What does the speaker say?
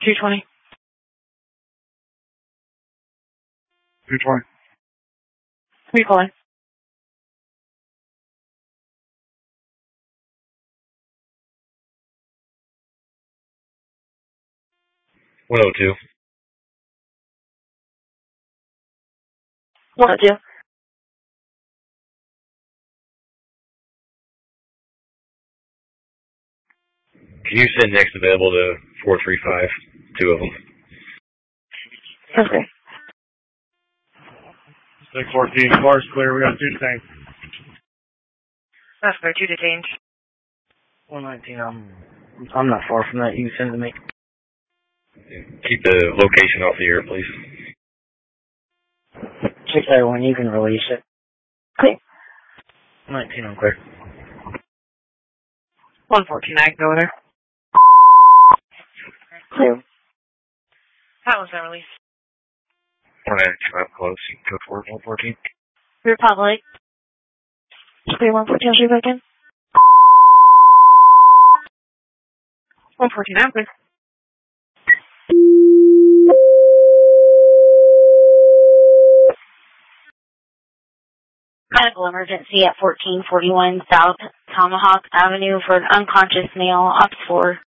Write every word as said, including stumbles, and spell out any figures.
two twenty. two twenty. Who are you calling? one oh two. one oh two. Can you send next available to four three five? Two of them. Okay. six fourteen, car's clear. We got two detained. That's fair, two detained. one nineteen, um, I'm not far from that. You can send it to me. Keep the location off the air, please. six oh one, you can release it. Clear. nineteen, I'm clear. one fourteen, I can go there. Clear. That was not released. one ninety-five close. You can go for one fourteen. Republic. Clear one fourteen, I'll shoot back in. one fourteen, I'm clear. Medical emergency at fourteen forty-one South Tomahawk Avenue for an unconscious male, ops four.